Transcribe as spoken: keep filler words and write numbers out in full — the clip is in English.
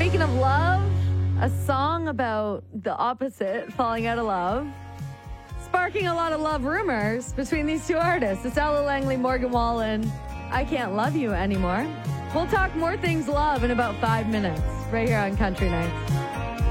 Speaking of love, a song about the opposite, falling out of love, sparking a lot of love rumors between these two artists. It's Ella Langley, Morgan Wallen. I Can't Love You Anymore. We'll talk more things love in about five minutes right here on Country Nights.